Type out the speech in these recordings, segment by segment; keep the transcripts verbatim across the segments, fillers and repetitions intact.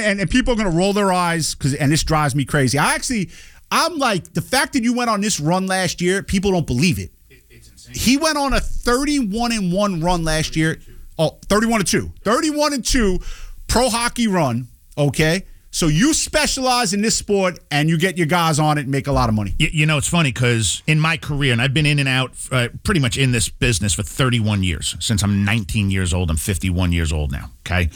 and, and people are going to roll their eyes, because, and this drives me crazy. I actually, I'm like, the fact that you went on this run last year, people don't believe it. it it's insane. He went on a thirty-one and one run last year. Oh, thirty-one and two. thirty-one and two pro hockey run, okay? So you specialize in this sport, and you get your guys on it and make a lot of money. You, you know, it's funny because in my career, and I've been in and out uh, pretty much in this business for thirty-one years. Since I'm nineteen years old, I'm fifty-one years old now, okay?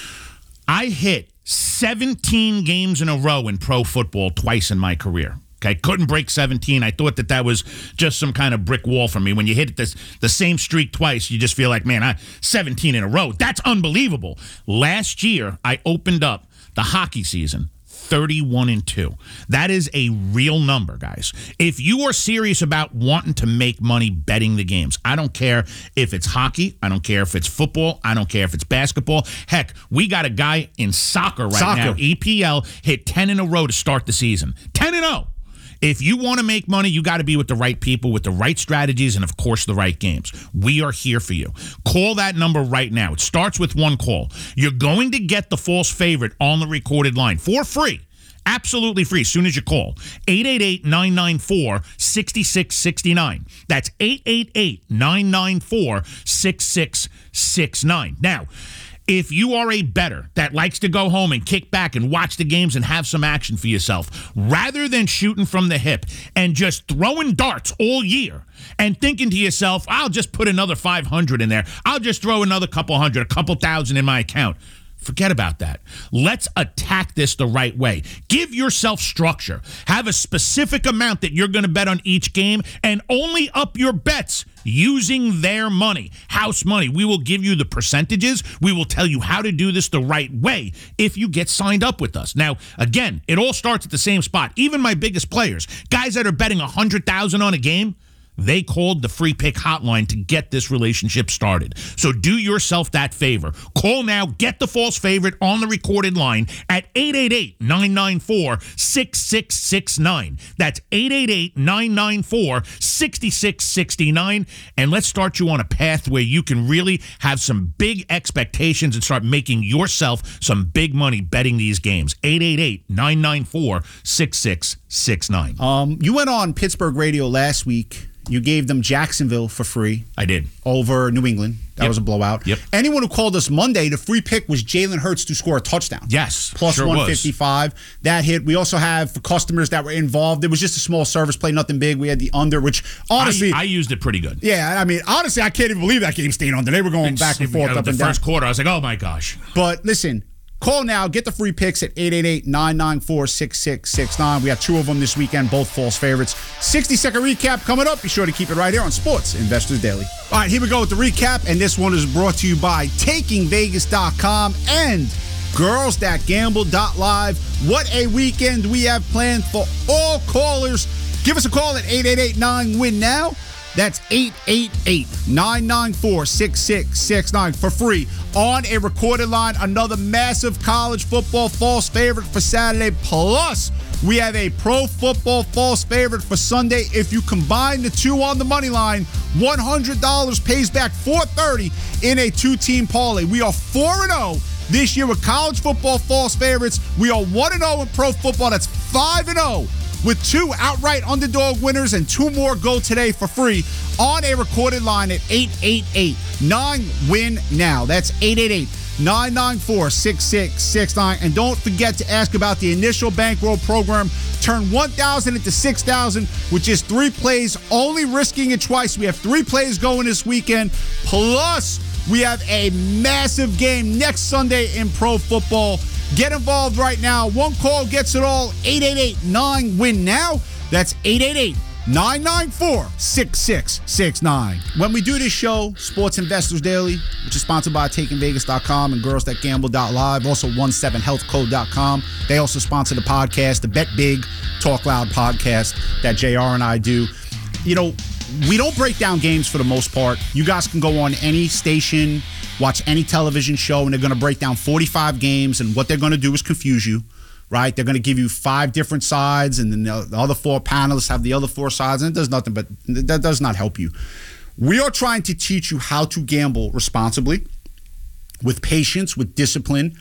I hit seventeen games in a row in pro football twice in my career. Okay, couldn't break seventeen. I thought that that was just some kind of brick wall for me. When you hit this the same streak twice, you just feel like, man, I seventeen in a row. That's unbelievable. Last year, I opened up the hockey season thirty-one and two. That is a real number, guys. If you are serious about wanting to make money betting the games, I don't care if it's hockey, I don't care if it's football, I don't care if it's basketball. Heck, we got a guy in soccer right Soccer. now. E P L hit ten in a row to start the season. ten and oh. If you want to make money, you got to be with the right people, with the right strategies, and, of course, the right games. We are here for you. Call that number right now. It starts with one call. You're going to get the false favorite on the recorded line for free. Absolutely free as soon as you call. eight eight eight, nine nine four, six six six nine. That's eight eight eight, nine nine four, six six six nine. Now, if you are a bettor that likes to go home and kick back and watch the games and have some action for yourself, rather than shooting from the hip and just throwing darts all year and thinking to yourself, I'll just put another five hundred in there, I'll just throw another couple hundred, a couple thousand in my account. Forget about that. Let's attack this the right way. Give yourself structure. Have a specific amount that you're going to bet on each game, and only up your bets using their money, house money. We will give you the percentages. We will tell you how to do this the right way if you get signed up with us. Now, again, it all starts at the same spot. Even my biggest players, guys that are betting one hundred thousand dollars on a game, they called the Free Pick Hotline to get this relationship started. So do yourself that favor. Call now. Get the false favorite on the recorded line at eight eight eight, nine nine four, six six six nine. That's eight eight eight, nine nine four, six six six nine. And let's start you on a path where you can really have some big expectations and start making yourself some big money betting these games. eight eight eight, nine nine four, six six six nine. Um, you went on Pittsburgh radio last week. You gave them Jacksonville for free. I did. Over New England. That Yep. was a blowout. Yep. Anyone who called us Monday, the free pick was Jalen Hurts to score a touchdown. Yes, Plus sure one fifty-five. was. That hit. We also have, for customers that were involved, it was just a small service play, nothing big. We had the under, which honestly. I, I used it pretty good. Yeah, I mean, honestly, I can't even believe that game stayed under. They were going back and forth, You know, up the and down. first quarter, I was like, oh my gosh. But listen, call now. Get the free picks at eight eight eight, nine nine four, six six six nine. We have two of them this weekend, both false favorites. sixty-second recap coming up. Be sure to keep it right here on Sports Investors Daily. All right, here we go with the recap, and this one is brought to you by taking vegas dot com and girls that gamble dot live. What a weekend we have planned for all callers. Give us a call at eight eight eight, nine, win now. That's eight eight eight, nine nine four, six six six nine for free on a recorded line. Another massive college football false favorite for Saturday. Plus, we have a pro football false favorite for Sunday. If you combine the two on the money line, one hundred dollars pays back four hundred thirty dollars in a two-team parlay. We are four and oh this year with college football false favorites. We are one and oh in pro football. That's five and oh. With two outright underdog winners, and two more go today for free on a recorded line at eight eight eight, nine, win now. That's eight eight eight, nine nine four, six six six nine. And don't forget to ask about the initial bankroll program. Turn one thousand into six thousand, which is three plays, only risking it twice. We have three plays going this weekend. Plus, we have a massive game next Sunday in pro football. Get involved right now. One call gets it all. eight eight eight, nine, win now. That's eight eight eight, nine nine four, six six six nine. When we do this show, Sports Investors Daily, which is sponsored by taking vegas dot com and girls that gamble dot live, also seventeen health code dot com. They also sponsor the podcast, the Bet Big, Talk Loud podcast that J R and I do. You know, we don't break down games for the most part. You guys can go on any station, watch any television show, and they're going to break down forty-five games, and what they're going to do is confuse you, right? They're going to give you five different sides, and then the other four panelists have the other four sides, and it does nothing but, that does not help you. We are trying to teach you how to gamble responsibly, with patience, with discipline,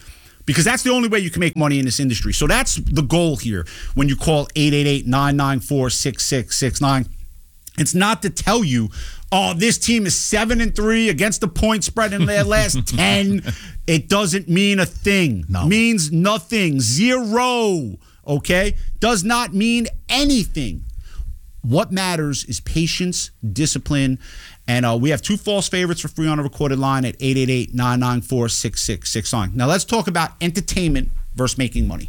because that's the only way you can make money in this industry. So that's the goal here when you call eight eight eight, nine nine four, six six six nine. It's not to tell you, oh, this team is seven and three against the point spread in their last ten. It doesn't mean a thing. No. Means nothing. Zero. Okay? Does not mean anything. What matters is patience, discipline, and uh, we have two false favorites for free on a recorded line at eight eight eight, nine nine four, six six six nine. Now let's talk about entertainment versus making money.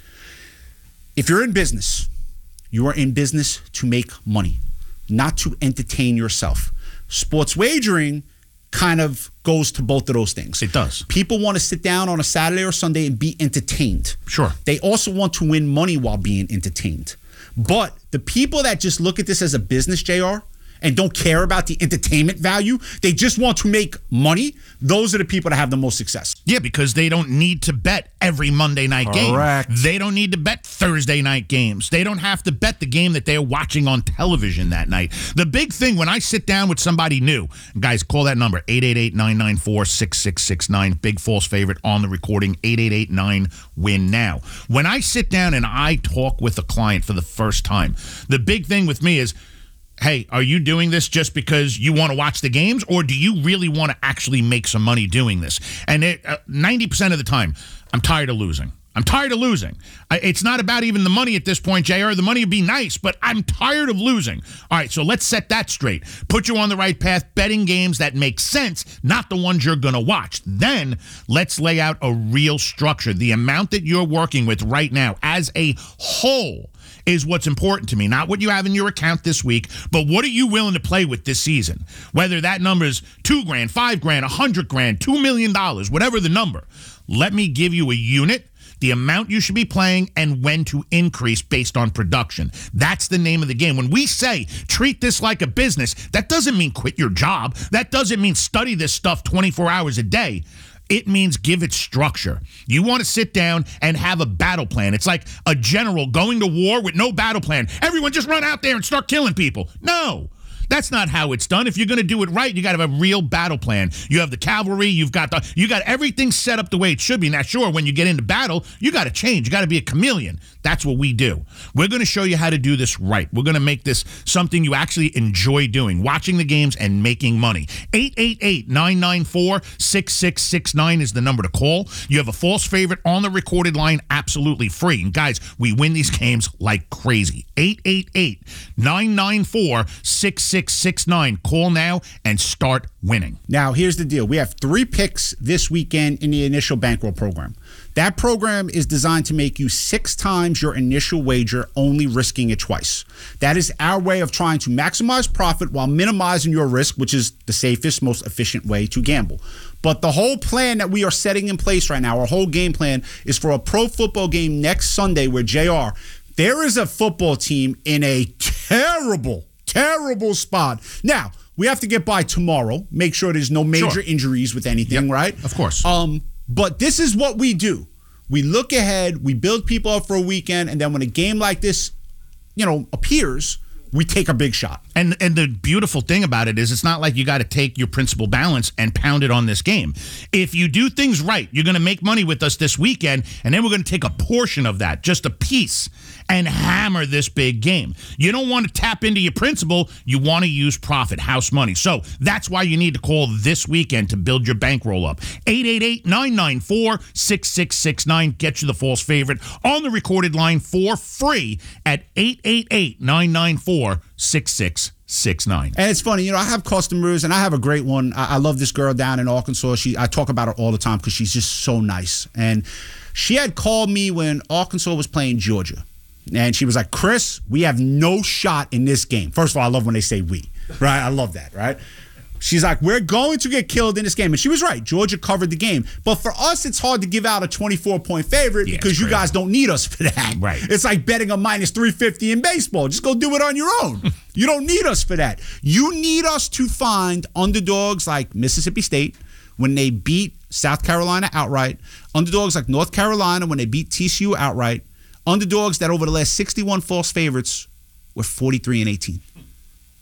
If you're in business, you are in business to make money, not to entertain yourself. Sports wagering kind of goes to both of those things. It does. People want to sit down on a Saturday or Sunday and be entertained. Sure. They also want to win money while being entertained. But the people that just look at this as a business, J R, and don't care about the entertainment value, they just want to make money, those are the people that have the most success. Yeah, because they don't need to bet every Monday night game. Correct. They don't need to bet Thursday night games. They don't have to bet the game that they're watching on television that night. The big thing when I sit down with somebody new, guys, call that number, eight eight eight, nine nine four, six six six nine, big false favorite on the recording, eight eight eight nine, win now. When I sit down and I talk with a client for the first time, the big thing with me is, hey, are you doing this just because you want to watch the games, or do you really want to actually make some money doing this? And it, uh, ninety percent of the time, I'm tired of losing. I'm tired of losing. I, it's not about even the money at this point, J R. The money would be nice, but I'm tired of losing. All right, so let's set that straight. Put you on the right path, betting games that make sense, not the ones you're going to watch. Then let's lay out a real structure. The amount that you're working with right now as a whole is what's important to me, not what you have in your account this week, but what are you willing to play with this season? Whether that number is two grand, five grand, a hundred grand, two million dollars, whatever the number. Let me give you a unit, the amount you should be playing, and when to increase based on production. That's the name of the game. When we say treat this like a business, that doesn't mean quit your job. That doesn't mean study this stuff twenty-four hours a day. It means give it structure. You want to sit down and have a battle plan. It's like a general going to war with no battle plan. Everyone just run out there and start killing people. No. That's not how it's done. If you're going to do it right, you got to have a real battle plan. You have the cavalry, you've got the you got everything set up the way it should be. Now, sure, when you get into battle, you got to change. You got to be a chameleon. That's what we do. We're going to show you how to do this right. We're going to make this something you actually enjoy doing, watching the games and making money. eight eight eight, nine nine four, six six six nine is the number to call. You have a false favorite on the recorded line, absolutely free. And guys, we win these games like crazy. eight eight eight, nine nine four, six six six nine. Call now and start winning. Now, here's the deal. We have three picks this weekend in the initial bankroll program. That program is designed to make you six times your initial wager, only risking it twice. That is our way of trying to maximize profit while minimizing your risk, which is the safest, most efficient way to gamble. But the whole plan that we are setting in place right now, our whole game plan, is for a pro football game next Sunday where, J R, there is a football team in a terrible, terrible spot. Now, we have to get by tomorrow, make sure there's no major Sure. injuries with anything, Yep, right? of course. Um, but this is what we do. We look ahead, we build people up for a weekend, and then when a game like this, you know, appears, we take a big shot. And and the beautiful thing about it is it's not like you got to take your principal balance and pound it on this game. If you do things right, you're going to make money with us this weekend, and then we're going to take a portion of that, just a piece, and hammer this big game. You don't want to tap into your principal. You want to use profit, house money. So that's why you need to call this weekend to build your bankroll up. eight eight eight, nine nine four, six six six nine. Get you the false favorite on the recorded line for free at eight eight eight, nine nine four, six six six nine. And it's funny, you know, I have customers, and I have a great one. I, I love this girl down in Arkansas. She, I talk about her all the time because she's just so nice. And she had called me when Arkansas was playing Georgia. And she was like, Chris, we have no shot in this game. First of all, I love when they say we, right? I love that, right? She's like, we're going to get killed in this game. And she was right. Georgia covered the game. But for us, it's hard to give out a twenty-four point favorite Yeah, because it's you crazy. guys don't need us for that. Right. It's like betting a minus three fifty in baseball. Just go do it on your own. You don't need us for that. You need us to find underdogs like Mississippi State when they beat South Carolina outright, underdogs like North Carolina when they beat T C U outright, underdogs that over the last sixty-one false favorites were forty-three and eighteen.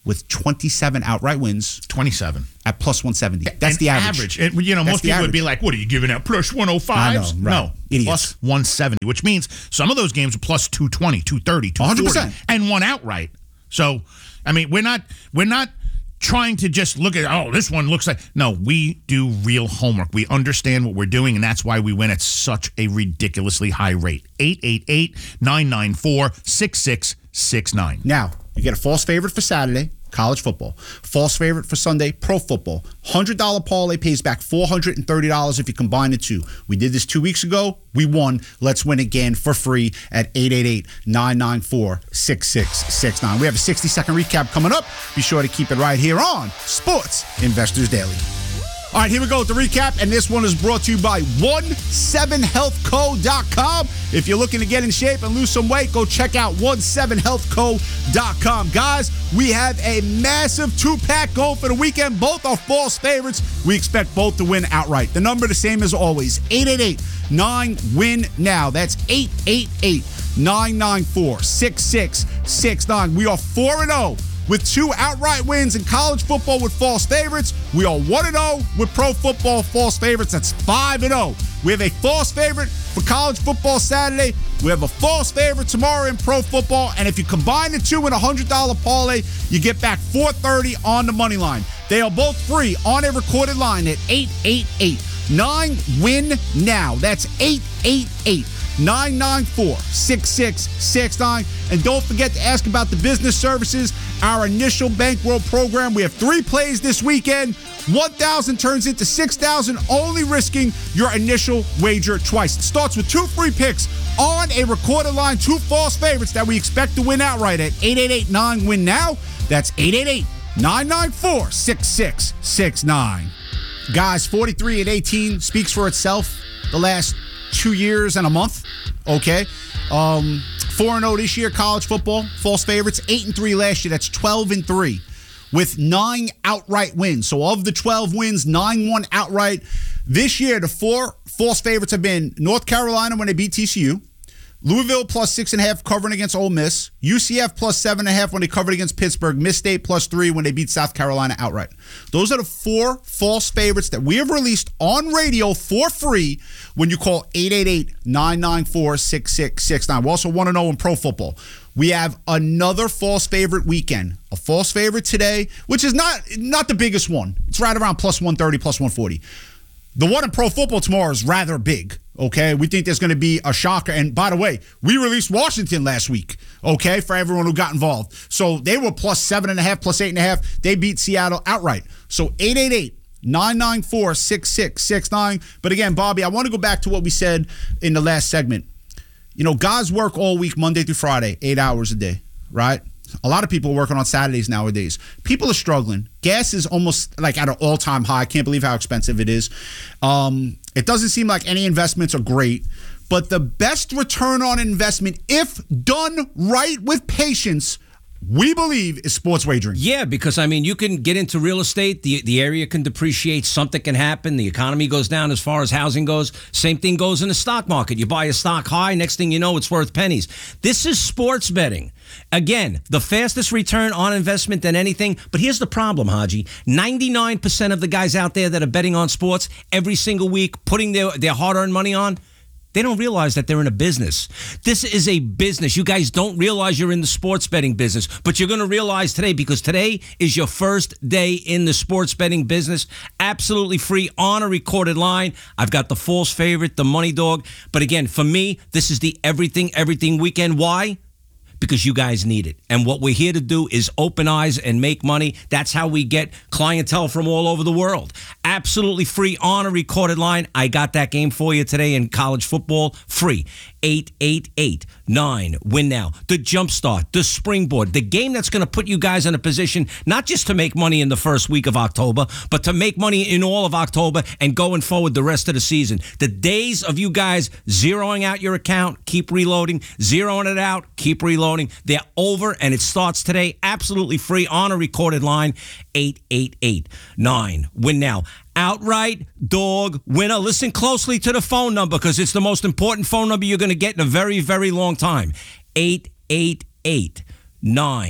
with twenty-seven outright wins twenty-seven. At plus one seventy. That's and the average. average. And, you know, That's most people average. would be like, what are you giving out? Plus one oh fives? I know, right. No. Idiots. Plus one seventy, which means some of those games are plus two twenty, two thirty, two forty. one hundred percent. And one outright. So, I mean, we're not we're not trying to just look at, oh, this one looks like. No, we do real homework. We understand what we're doing, and that's why we win at such a ridiculously high rate. eight eight eight, nine nine four, six six six nine. Now, you get a false favorite for Saturday, college football. False favorite for Sunday, pro football. one hundred dollars parlay pays back four hundred thirty dollars if you combine the two. We did this two weeks ago. We won. Let's win again for free at eight eight eight, nine nine four, six six six nine. We have a sixty-second recap coming up. Be sure to keep it right here on Sports Investors Daily. All right, here we go with the recap, and this one is brought to you by one seven health co dot com. If you're looking to get in shape and lose some weight, go check out one seven health co dot com. Guys, we have a massive two-pack going for the weekend. Both are false favorites. We expect both to win outright. The number the same as always, eight eight eight, nine, win now. That's eight eight eight, nine nine four, six six six nine. We are four and oh. With two outright wins in college football with false favorites. We are one and oh with pro football false favorites. That's five and oh. We have a false favorite for college football Saturday. We have a false favorite tomorrow in pro football. And if you combine the two in a one hundred dollars parlay, you get back four thirty on the money line. They are both free on a recorded line at eight eight eight, nine, win now. That's eight eight eight, nine nine four, six six six nine. And don't forget to ask about the business services, our initial bankroll program. We have three plays this weekend. one thousand turns into six thousand, only risking your initial wager twice. It starts with two free picks on a recorded line, two false favorites that we expect to win outright at eight eight eight, nine, win now. That's eight eight eight, nine nine four, six six six nine. Guys, forty-three and eighteen speaks for itself the last two years and a month. Okay. Um, four and oh this year, college football, false favorites. eight and three last year. That's twelve and three with nine outright wins. So of the twelve wins, nine won outright. This year, the four false favorites have been North Carolina when they beat T C U, Louisville plus six and a half covering against Ole Miss, U C F plus seven and a half when they covered against Pittsburgh, Miss State plus three when they beat South Carolina outright. Those are the four false favorites that we have released on radio for free when you call eight eight eight, nine nine four, six six six nine. We also want to know in pro football. We have another false favorite weekend. A false favorite today, which is not, not the biggest one. It's right around plus one thirty, plus one forty. The one in pro football tomorrow is rather big, okay? We think there's going to be a shocker. And by the way, we released Washington last week, okay, for everyone who got involved. So they were plus seven and a half, plus eight and a half. They beat Seattle outright. So eight eight eight, nine nine four, six six six nine. But again, Bobby, I want to go back to what we said in the last segment. You know, guys work all week, Monday through Friday, eight hours a day, right? A lot of people are working on Saturdays nowadays. People are struggling. Gas is almost like at an all-time high. I can't believe how expensive it is. Um, it doesn't seem like any investments are great. But the best return on investment, if done right with patience, we believe is sports wagering. Yeah, because, I mean, you can get into real estate. The the area can depreciate. Something can happen. The economy goes down as far as housing goes. Same thing goes in the stock market. You buy a stock high. Next thing you know, it's worth pennies. This is sports betting. Again, the fastest return on investment than anything. But here's the problem, Haji. ninety-nine percent of the guys out there that are betting on sports every single week, putting their, their hard-earned money on, they don't realize that they're in a business. This is a business. You guys don't realize you're in the sports betting business, but you're going to realize today because today is your first day in the sports betting business. Absolutely free on a recorded line. I've got the false favorite, the money dog. But again, for me, this is the everything, everything weekend. Why? Because you guys need it. And what we're here to do is open eyes and make money. That's how we get clientele from all over the world. Absolutely free on a recorded line. I got that game for you today in college football. Free. eight eight eight, nine, win now. The Jumpstart, the Springboard, the game that's going to put you guys in a position not just to make money in the first week of October, but to make money in all of October and going forward the rest of the season. The days of you guys zeroing out your account, keep reloading, zeroing it out, keep reloading. They're over, and it starts today. Absolutely free on a recorded line. eight eight eight, nine, win now. Outright dog winner. Listen closely to the phone number because it's the most important phone number you're going to get in a very, very long time. eight eight eight, nine,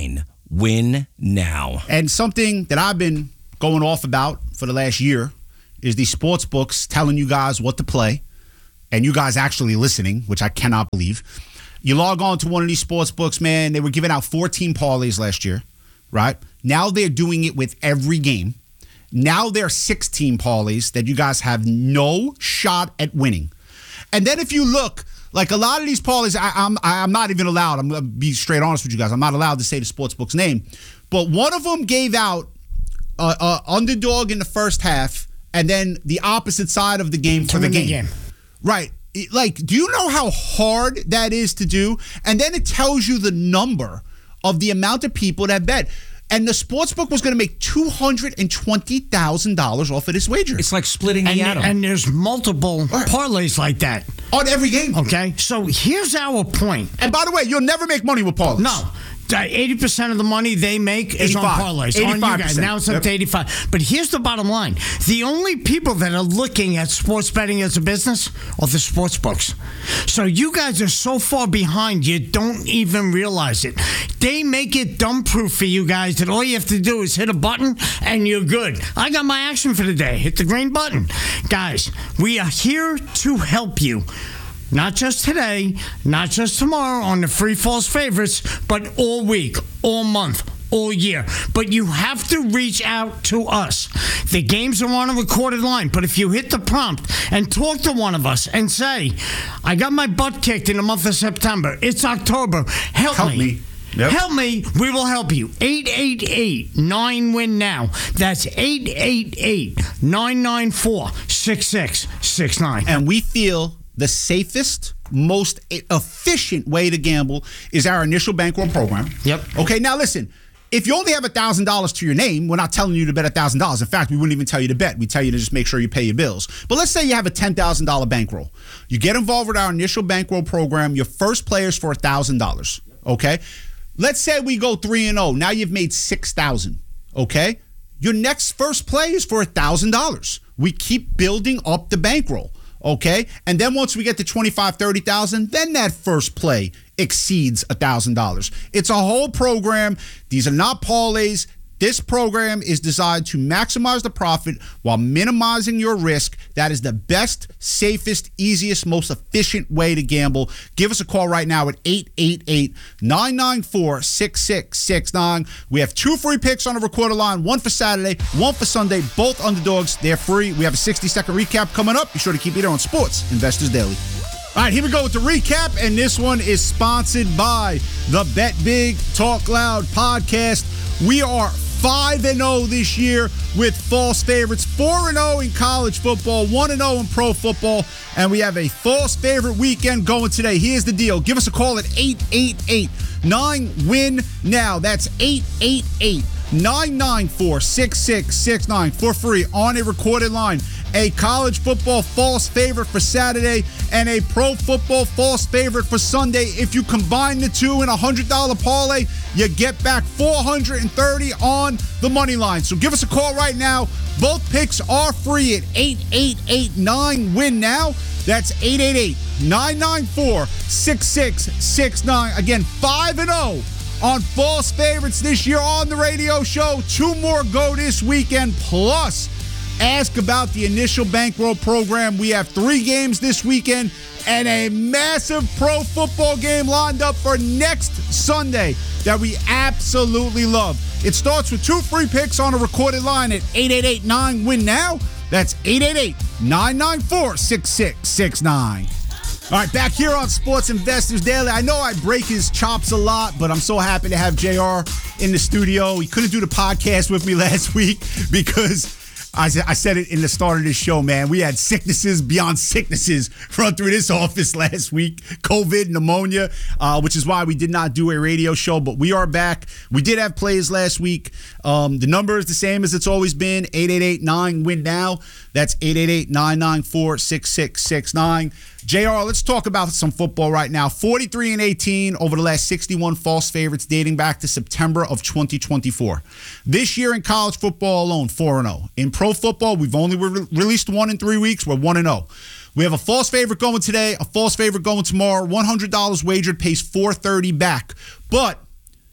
win now. And something that I've been going off about for the last year is these sports books telling you guys what to play, and you guys actually listening, which I cannot believe. You log on to one of these sports books, man, they were giving out fourteen parlays last year, right? Now they're doing it with every game. Now there are sixteen parlays that you guys have no shot at winning. And then if you look, like a lot of these parlays, I, I'm I'm not even allowed. I'm going to be straight honest with you guys. I'm not allowed to say the sportsbook's name. But one of them gave out a, a underdog in the first half, and then the opposite side of the game for the game. the game. Right. Like, do you know how hard that is to do? And then it tells you the number of the amount of people that bet. And the sportsbook was going to make two hundred twenty thousand dollars off of this wager. It's like splitting the and, atom. And there's multiple right. parlays like that. On every game. Okay, so here's our point. And by the way, you'll never make money with parlays. No. eighty percent of the money they make is on parlays. On you guys. Now it's up yep. to eighty-five. But here's the bottom line. The only people that are looking at sports betting as a business are the sports books. So you guys are so far behind, you don't even realize it. They make it dumb-proof for you guys that all you have to do is hit a button and you're good. I got my action for the day. Hit the green button. Guys, we are here to help you. Not just today, not just tomorrow on the free false favorites, but all week, all month, all year. But you have to reach out to us. The games are on a recorded line, but if you hit the prompt and talk to one of us and say, I got my butt kicked in the month of September, it's October, help, help me. me. Yep. Help me, we will help you. eight eight eight nine win now. That's eight eight eight nine nine four six six six nine. And we feel the safest, most efficient way to gamble is our initial bankroll program. Yep. Okay, now listen, if you only have one thousand dollars to your name, we're not telling you to bet one thousand dollars. In fact, we wouldn't even tell you to bet. We tell you to just make sure you pay your bills. But let's say you have a ten thousand dollars bankroll. You get involved with our initial bankroll program. Your first player is for one thousand dollars. Okay? Let's say we go three and oh. Now you've made six thousand dollars. Okay? Your next first play is for one thousand dollars. We keep building up the bankroll. Okay, and then once we get to twenty-five, thirty thousand, then that first play exceeds a thousand dollars. It's a whole program. These are not parlays. This program is designed to maximize the profit while minimizing your risk. That is the best, safest, easiest, most efficient way to gamble. Give us a call right now at eight eight eight nine nine four six six six nine. We have two free picks on the recorder line, one for Saturday, one for Sunday, both underdogs. They're free. We have a sixty-second recap coming up. Be sure to keep it there on Sports Investors Daily. All right, here we go with the recap, and this one is sponsored by the Bet Big Talk Loud podcast. We are five and oh this year with false favorites, four and oh in college football, one and oh in pro football, and we have a false favorite weekend going today. Here's the deal. Give us a call at eight eight eight nine win now. That's eight eight eight nine nine four six six six nine for free on a recorded line. A college football false favorite for Saturday and a pro football false favorite for Sunday. If you combine the two in a one hundred dollars parlay, you get back four hundred thirty on the money line. So give us a call right now. Both picks are free at eight eight eight nine win now. That's eight eight eight nine nine four six six six nine. Again, five and oh on false favorites this year on the radio show. Two more go this weekend, plus ask about the initial bankroll program. We have three games this weekend and a massive pro football game lined up for next Sunday that we absolutely love. It starts with two free picks on a recorded line at eight eight eight nine win now. That's eight eight eight nine nine four six six six nine. All right, back here on Sports Investors Daily. I know I break his chops a lot, but I'm so happy to have J R in the studio. He couldn't do the podcast with me last week because I said it in the start of this show, man. We had sicknesses beyond sicknesses run through this office last week. COVID, pneumonia, uh, which is why we did not do a radio show. But we are back. We did have plays last week. Um, the number is the same as it's always been, eight eight eight nine win now. That's eight eight eight nine nine four six six six nine. J R, let's talk about some football right now. forty-three and eighteen over the last sixty-one false favorites dating back to September of twenty twenty-four. This year in college football alone, four and oh. In pro football, we've only re- released one in three weeks. We're one and oh. We have a false favorite going today, a false favorite going tomorrow. one hundred dollars wagered pays four thirty back. But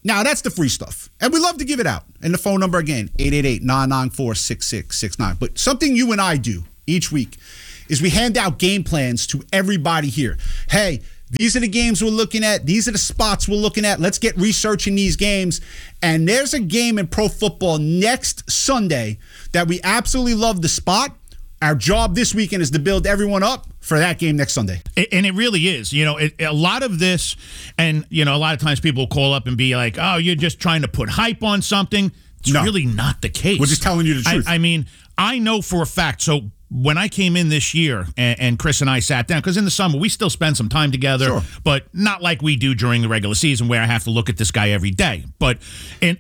Now, that's the free stuff. And we love to give it out. And the phone number again, eight eight eight, nine nine four, six six six nine. But something you and I do each week is we hand out game plans to everybody here. Hey, these are the games we're looking at. These are the spots we're looking at. Let's get researching these games. And there's a game in pro football next Sunday that we absolutely love the spot. Our job this weekend is to build everyone up for that game next Sunday. And it really is. You know, it, a lot of this, and, you know, a lot of times people will call up and be like, oh, you're just trying to put hype on something. It's no. really not the case. We're just telling you the truth. I, I mean, I know for a fact. So when I came in this year and, and Chris and I sat down, because in the summer we still spend some time together, sure. but not like we do during the regular season where I have to look at this guy every day. But in,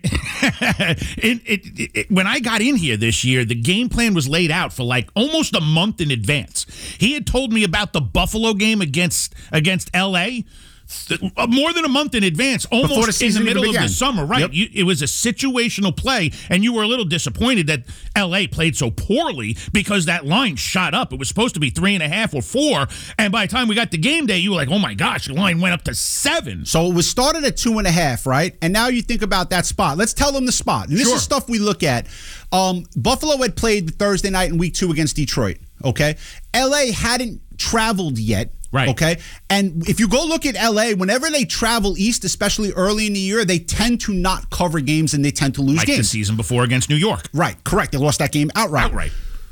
in, it, it, when I got in here this year, the game plan was laid out for like almost a month in advance. He had told me about the Buffalo game against against L A more than a month in advance, almost the in the middle of began. the summer, right? Yep. You, it was a situational play, and you were a little disappointed that L A played so poorly because that line shot up. It was supposed to be three and a half or four, and by the time we got to game day, you were like, oh my gosh, the line went up to seven. So it was started at two and a half, right? And now you think about that spot. Let's tell them the spot. And this Sure. is stuff we look at. Um, Buffalo had played the Thursday night in week two against Detroit, okay? L A hadn't traveled yet. Right. Okay. And if you go look at L A, whenever they travel east, especially early in the year, they tend to not cover games and they tend to lose like games. the season before against New York. Right. Correct. They lost that game outright. Outright.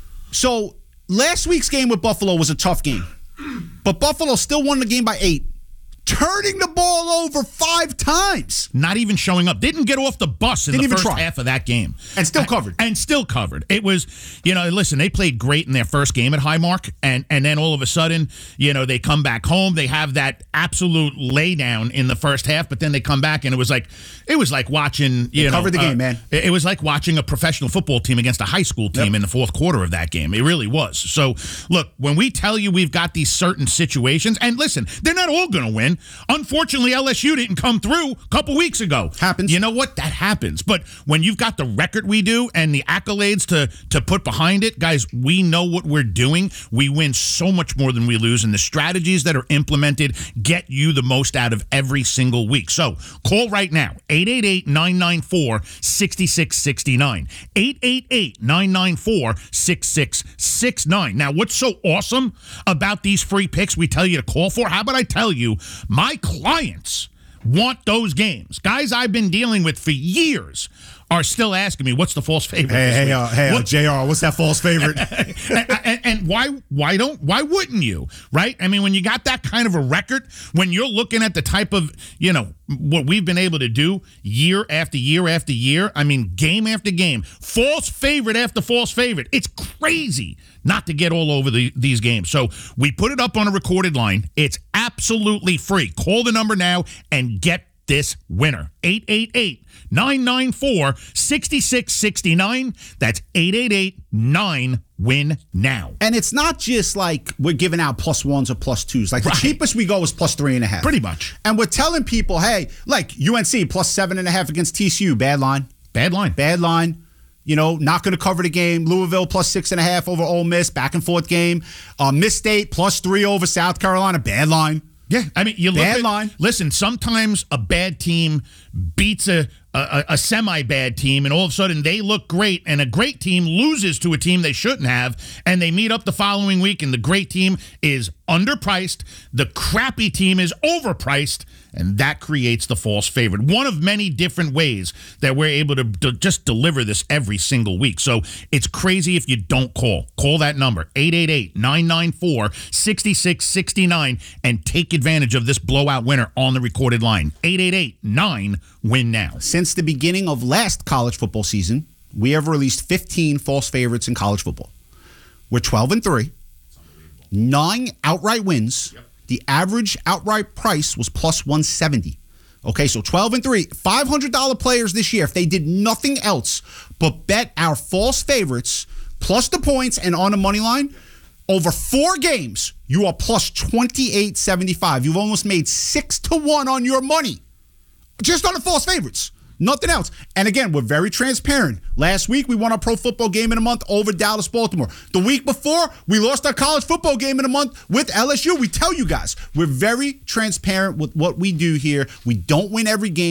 So last week's game with Buffalo was a tough game, but Buffalo still won the game by eight, turning the ball over five times. Not even showing up. Didn't get off the bus in Didn't the even first try. half of that game. And still covered. And still covered. It was, you know, listen, they played great in their first game at Highmark, and, and then all of a sudden, you know, they come back home. They have that absolute laydown in the first half, but then they come back, and it was like, it was like watching, you They know. covered the uh, game, man. It, it was like watching a professional football team against a high school team Yep. in the fourth quarter of that game. It really was. So, look, when we tell you we've got these certain situations, and listen, they're not all going to win. Unfortunately, L S U didn't come through a couple weeks ago. Happens. You know what? That happens. But when you've got the record we do and the accolades to to put behind it, guys, we know what we're doing. We win so much more than we lose, and the strategies that are implemented get you the most out of every single week. So call right now, eight eight eight, nine nine four, six six six nine, eight eight eight, nine nine four, six six six nine. Now, what's so awesome about these free picks we tell you to call for? How about I tell you, my clients want those games. Guys I've been dealing with for years are still asking me, what's the false favorite? Hey, this hey, week? uh, hey, uh, What- J R, what's that false favorite? and, and, and why why don't why wouldn't you, right? I mean, when you got that kind of a record, when you're looking at the type of, you know, what we've been able to do year after year after year, I mean, game after game, false favorite after false favorite, it's crazy not to get all over the, these games. So we put it up on a recorded line. It's absolutely free. Call the number now and get this winner. eight eight eight, nine nine four, six six six nine. That's eight eight eight, nine, win now. And it's not just like we're giving out plus ones or plus twos. Like Right. the cheapest we go is plus three and a half. Pretty much. And we're telling people, hey, like U N C plus seven and a half against T C U, bad line. Bad line. Bad line. You know, not going to cover the game. Louisville plus six and a half over Ole Miss, back and forth game. Uh, Miss State plus three over South Carolina, bad line. Yeah, I mean, you look Bad at, line. Listen, sometimes a bad team beats a, a, a semi-bad team, and all of a sudden they look great, and a great team loses to a team they shouldn't have, and they meet up the following week, and the great team is underpriced, the crappy team is overpriced, and that creates the false favorite. One of many different ways that we're able to d- just deliver this every single week. So it's crazy if you don't call. Call that number, eight eight eight, nine nine four, six six six nine, and take advantage of this blowout winner on the recorded line. eight eight eight, nine, win now. Since the beginning of last college football season, we have released fifteen false favorites in college football. We're twelve and three, nine outright wins. Yep. The average outright price was plus one seventy. Okay, so twelve and three, five hundred dollars players this year if they did nothing else but bet our false favorites plus the points and on the money line. Over four games, you are plus twenty-eight seventy-five. You've almost made six to one on your money just on the false favorites. Nothing else. And again, we're very transparent. Last week, we won our pro football game in a month over Dallas, Baltimore. The week before, we lost our college football game in a month with L S U. We tell you guys, we're very transparent with what we do here. We don't win every game.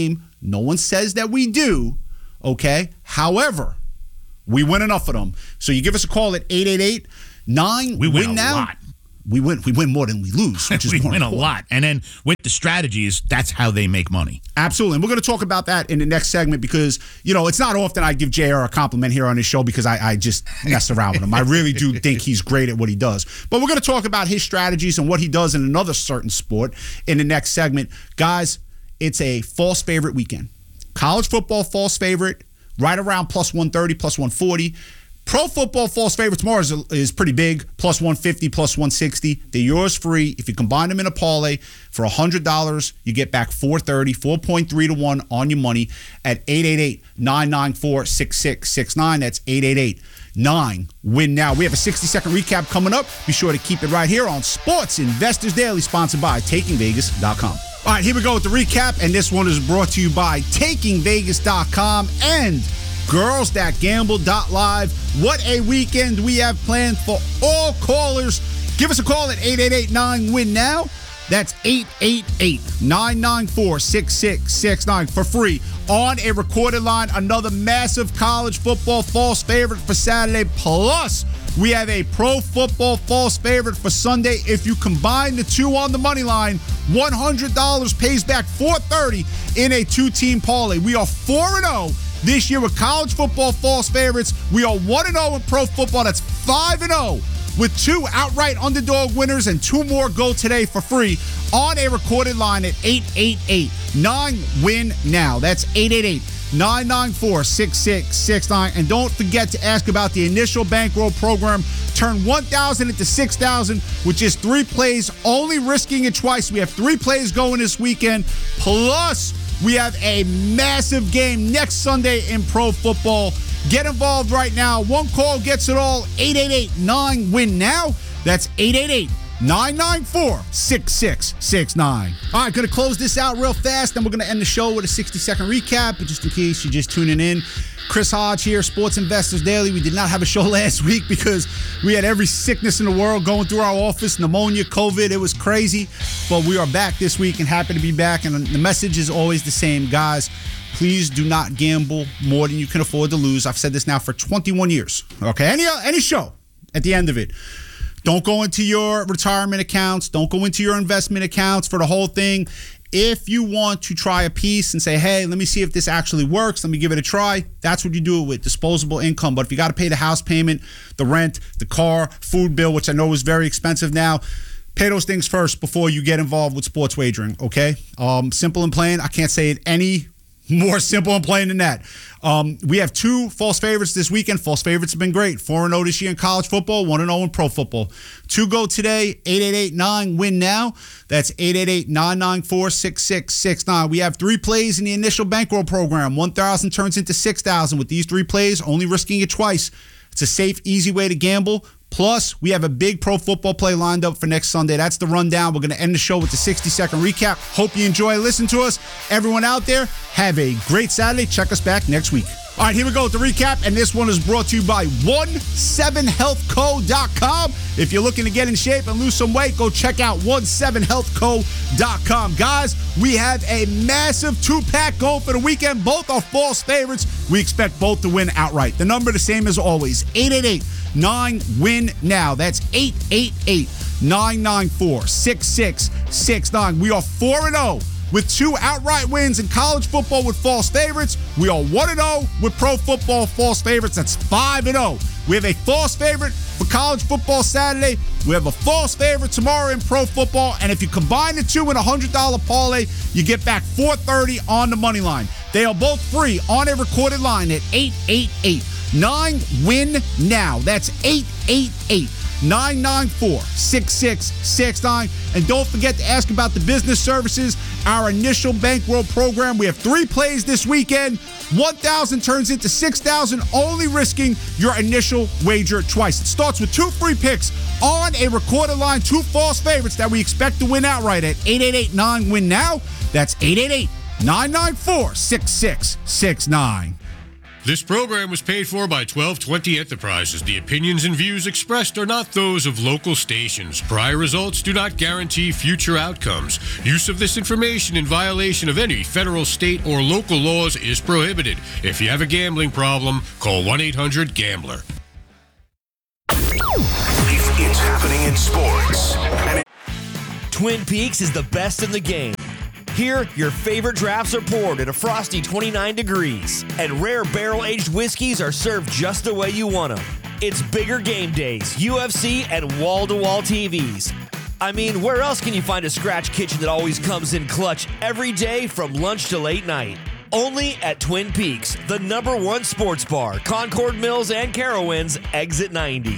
No one says that we do, okay? However, we win enough of them. So you give us a call at eight eight eight nine We win, win a now. lot. We win. We win more than we lose, which is we more win important. a lot. And then with the strategies, that's how they make money. Absolutely. And we're going to talk about that in the next segment because, you know, it's not often I give J R a compliment here on his show because I, I just mess around with him. I really do think he's great at what he does. But we're going to talk about his strategies and what he does in another certain sport in the next segment. Guys, it's a false favorite weekend. College football false favorite, right around plus one thirty, plus one forty. Pro football false favorite tomorrow is, is pretty big, plus one fifty, plus one sixty. They're yours free. If you combine them in a parlay for one hundred dollars, you get back four thirty, four point three to one on your money at eight eight eight nine nine four six six six nine. That's eight eight eight nine win now. We have a sixty second recap coming up. Be sure to keep it right here on Sports Investors Daily, sponsored by taking vegas dot com. All right, here we go with the recap, and this one is brought to you by taking vegas dot com and girls that gamble dot live. What a weekend we have planned for all callers. Give us a call at eight eight eight nine win now. That's eight eight eight nine nine four six six six nine for free on a recorded line. Another massive college football false favorite for Saturday. Plus, we have a pro football false favorite for Sunday. If you combine the two on the money line, one hundred dollars pays back four thirty in a two-team parlay. We are four and oh this year with college football false favorites. We are one and oh in pro football. That's five and oh with two outright underdog winners, and two more go today for free on a recorded line at eight eight eight nine win now. That's eight eight eight nine nine four six six six nine. And don't forget to ask about the initial bankroll program. Turn one thousand into six thousand with just three plays, only risking it twice. We have three plays going this weekend. Plus, we have a massive game next Sunday in pro football. Get involved right now. One call gets it all. eight eight eight nine win now. That's eight eight eight nine nine four six six six nine. All right, going to close this out real fast. Then we're going to end the show with a sixty second recap. But just in case you're just tuning in, Chris Hodge here, Sports Investors Daily. We did not have a show last week because we had every sickness in the world going through our office, pneumonia, COVID. It was crazy. But we are back this week and happy to be back. And the message is always the same, guys. Please do not gamble more than you can afford to lose. I've said this now for twenty-one years. Okay, any any show at the end of it. Don't go into your retirement accounts. Don't go into your investment accounts for the whole thing. If you want to try a piece and say, hey, let me see if this actually works, let me give it a try, that's what you do it with, disposable income. But if you got to pay the house payment, the rent, the car, food bill, which I know is very expensive now, pay those things first before you get involved with sports wagering, okay? Um, simple and plain. I can't say it any more simple and plain than that. Um, we have two false favorites this weekend. False favorites have been great. four and oh this year in college football, one and oh in pro football. Two go today, eight eight eight nine win now. That's eight eight eight nine nine four six six six nine. We have three plays in the initial bankroll program. one thousand turns into six thousand with these three plays, only risking it twice. It's a safe, easy way to gamble. Plus, we have a big pro football play lined up for next Sunday. That's the rundown. We're going to end the show with the sixty second recap. Hope you enjoy listening to us. Everyone out there, have a great Saturday. Check us back next week. All right, here we go with the recap, and this one is brought to you by one seven health co dot com. If you're looking to get in shape and lose some weight, go check out one seven health co dot com. Guys, we have a massive two-pack going for the weekend. Both are false favorites. We expect both to win outright. The number the same as always, eight eight eight nine win now. That's eight eight eight nine nine four six six six nine. We are four and oh with two outright wins in college football with false favorites. We are one and oh with pro football false favorites. That's five and oh. We have a false favorite for college football Saturday. We have a false favorite tomorrow in pro football. And if you combine the two in a one hundred dollars parlay, you get back four thirty on the money line. They are both free on a recorded line at eight eight eight nine win now. That's eight eight eight nine nine four six six six nine. And don't forget to ask about the business services, our initial bankroll program. We have three plays this weekend. one thousand turns into six thousand, only risking your initial wager twice. It starts with two free picks on a recorded line, two false favorites that we expect to win outright at eight eight eight nine win now. That's eight eight eight nine nine four six six six nine. This program was paid for by twelve twenty Enterprises. The opinions and views expressed are not those of local stations. Prior results do not guarantee future outcomes. Use of this information in violation of any federal, state, or local laws is prohibited. If you have a gambling problem, call one eight hundred gambler. If it's happening in sports. Twin Peaks is the best in the game. Here, your favorite drafts are poured at a frosty twenty-nine degrees, and rare barrel-aged whiskeys are served just the way you want them. It's bigger game days, U F C, and wall-to-wall T Vs. I mean, where else can you find a scratch kitchen that always comes in clutch every day from lunch to late night? Only at Twin Peaks, the number one sports bar, Concord Mills and Carowinds, exit ninety.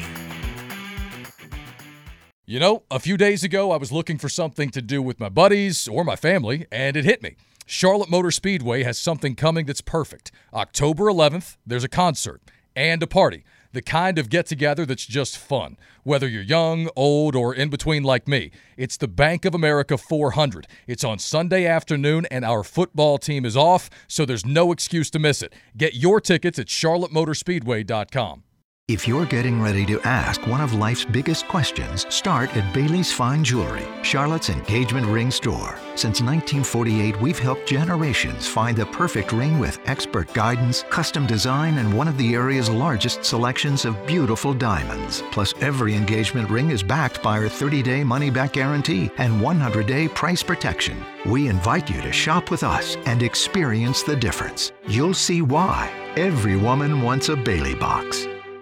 You know, a few days ago, I was looking for something to do with my buddies or my family, and it hit me. Charlotte Motor Speedway has something coming that's perfect. October eleventh, there's a concert and a party. The kind of get-together that's just fun. Whether you're young, old, or in between like me, it's the Bank of America four hundred. It's on Sunday afternoon, and our football team is off, so there's no excuse to miss it. Get your tickets at charlotte motor speedway dot com. If you're getting ready to ask one of life's biggest questions, start at Bailey's Fine Jewelry, Charlotte's engagement ring store. Since nineteen forty-eight, we've helped generations find the perfect ring with expert guidance, custom design, and one of the area's largest selections of beautiful diamonds. Plus, every engagement ring is backed by our thirty-day money-back guarantee and one hundred day price protection. We invite you to shop with us and experience the difference. You'll see why. Every woman wants a Bailey box.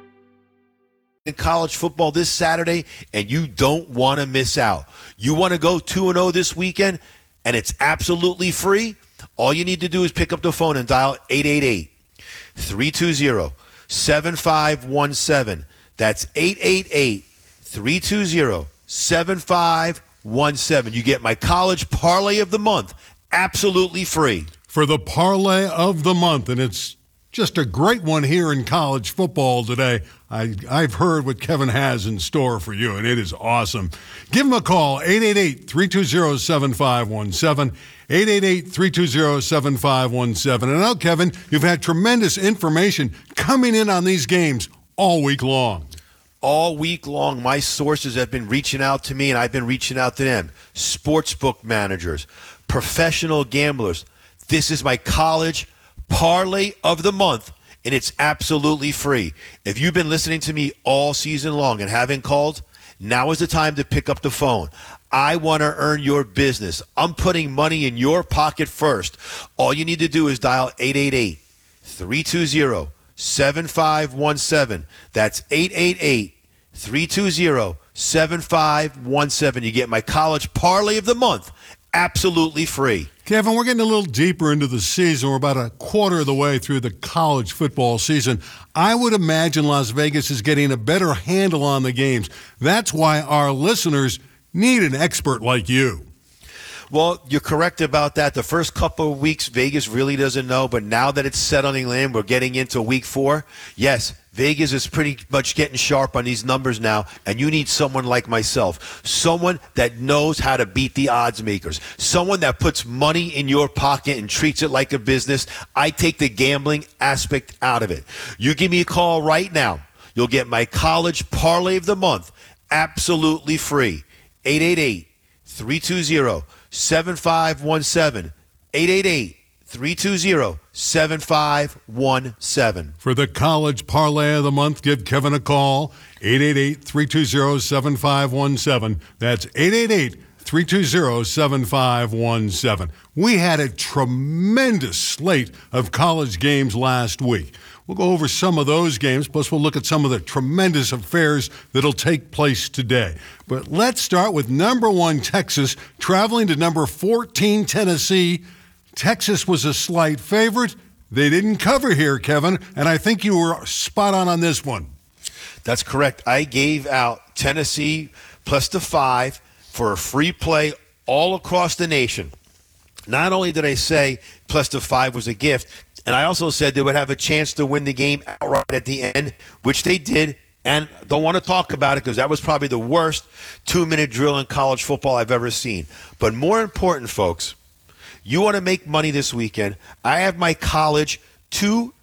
In college football this Saturday, and you don't want to miss out. You want to go two and oh this weekend, and it's absolutely free? All you need to do is pick up the phone and dial eight eight eight, three two zero, seven five one seven. That's eight eight eight, three two zero, seven five one seven. You get my college parlay of the month absolutely free. For the parlay of the month, and it's just a great one here in college football today. I, I've heard what Kevin has in store for you, and it is awesome. Give him a call, eight eight eight, three two zero, seven five one seven, eight eight eight, three two zero, seven five one seven. And now, Kevin, you've had tremendous information coming in on these games all week long. All week long, my sources have been reaching out to me, and I've been reaching out to them. Sportsbook managers, professional gamblers. This is my college parlay of the month, and it's absolutely free. If you've been listening to me all season long and haven't called, now is the time to pick up the phone. I want to earn your business. I'm putting money in your pocket first. All you need to do is dial eight eight eight, three two zero, seven five one seven. That's eight eight eight, three two zero, seven five one seven. You get my college parlay of the month absolutely free. Kevin, we're getting a little deeper into the season. We're about a quarter of the way through the college football season. I would imagine Las Vegas is getting a better handle on the games. That's why our listeners need an expert like you. Well, you're correct about that. The first couple of weeks, Vegas really doesn't know. But now that it's settling in, we're getting into week four. Yes, Vegas is pretty much getting sharp on these numbers now. And you need someone like myself, someone that knows how to beat the odds makers, someone that puts money in your pocket and treats it like a business. I take the gambling aspect out of it. You give me a call right now. You'll get my college parlay of the month absolutely free. eight eight eight, three two zero, seven five one seven. eight eight eight, three two zero, seven five one seven. For the college parlay of the month, give Kevin a call, eight eight eight, three two zero, seven five one seven. That's eight eight eight, three two zero, seven five one seven. We had a tremendous slate of college games last week. We'll go over some of those games, plus we'll look at some of the tremendous affairs that'll take place today. But let's start with number one, Texas, traveling to number fourteen, Tennessee. Texas was a slight favorite. They didn't cover here, Kevin, and I think you were spot on on this one. That's correct. I gave out Tennessee plus the five for a free play all across the nation. Not only did I say plus the five was a gift, and I also said they would have a chance to win the game outright at the end, which they did. And don't want to talk about it because that was probably the worst two-minute drill in college football I've ever seen. But more important, folks, you want to make money this weekend. I have my college two